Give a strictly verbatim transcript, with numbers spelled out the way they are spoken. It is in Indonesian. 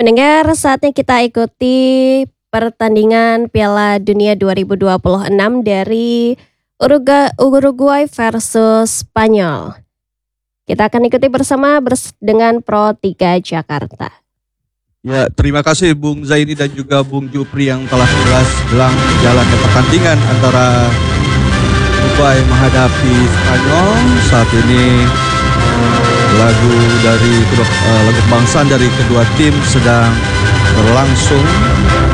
Pendengar, saatnya kita ikuti pertandingan Piala Dunia dua ribu dua puluh enam dari Uruga- Uruguay versus Spanyol. Kita akan ikuti bersama bers- dengan Pro tiga Jakarta. Ya, terima kasih Bung Zaini dan juga Bung Jupri yang telah menjelas jelang jalannya pertandingan antara Uruguay menghadapi Spanyol. Saat ini lagu dari kedua, uh, lagu kebangsaan dari kedua tim sedang berlangsung.